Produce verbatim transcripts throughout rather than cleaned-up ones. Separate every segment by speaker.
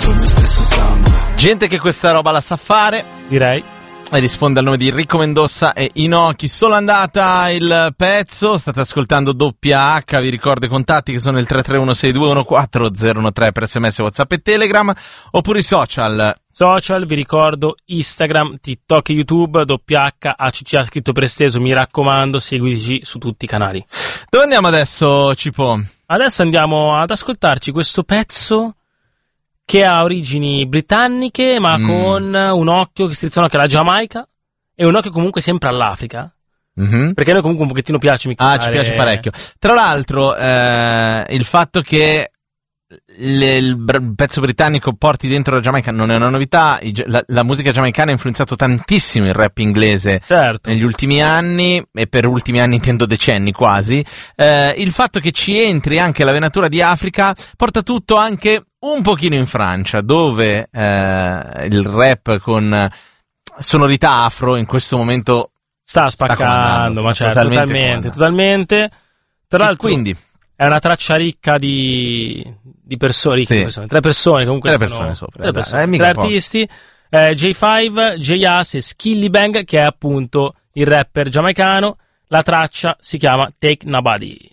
Speaker 1: dentro il mio stesso sangue.
Speaker 2: Gente che questa roba la sa fare,
Speaker 3: direi.
Speaker 2: E risponde al nome di Enrico Mendoza e Inoki. Solo andata il pezzo, state ascoltando Doppia H, vi ricordo i contatti che sono il tre tre uno sei due uno quattro zero uno tre per sms, WhatsApp e Telegram, oppure i social.
Speaker 3: Social, vi ricordo Instagram, TikTok e YouTube, Doppia H, A C C A scritto per esteso, mi raccomando, seguiteci su tutti i canali.
Speaker 2: Dove andiamo adesso, Cipo?
Speaker 3: Adesso andiamo ad ascoltarci questo pezzo che ha origini britanniche, ma mm. con un occhio che strizza un occhio alla Giamaica e un occhio comunque sempre all'Africa. Mm-hmm. Perché a noi comunque un pochettino piace mixare.
Speaker 2: Ah, ci piace parecchio. Tra l'altro, eh, il fatto che le, il, il pezzo britannico porti dentro la Giamaica non è una novità. I, la, la musica giamaicana ha influenzato tantissimo il rap inglese, certo, negli ultimi anni, e per ultimi anni intendo decenni quasi. Eh, il fatto che ci entri anche la venatura di Africa porta tutto anche un pochino in Francia, dove eh, il rap con sonorità afro in questo momento
Speaker 3: sta spaccando, sta ma certo, totalmente, totalmente, totalmente. Tra l'altro, quindi è una traccia ricca di, di persone, ricche, sì, persone, tre persone comunque,
Speaker 2: tre
Speaker 3: sono,
Speaker 2: persone sopra,
Speaker 3: tre, persone, tre artisti, eh, J cinque, J-Ass e Skilly Bang, che è appunto il rapper giamaicano. La traccia si chiama Take Nobody.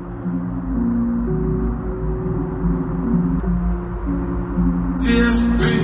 Speaker 1: T S B